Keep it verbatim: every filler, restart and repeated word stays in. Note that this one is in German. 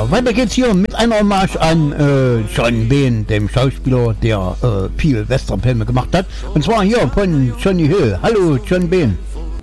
Ja, weiter geht's hier mit einer Hommage an äh, John Bean, dem Schauspieler, der äh, viel Westernfilme gemacht hat. Und zwar hier von Johnny Hill. Hallo, John Bean.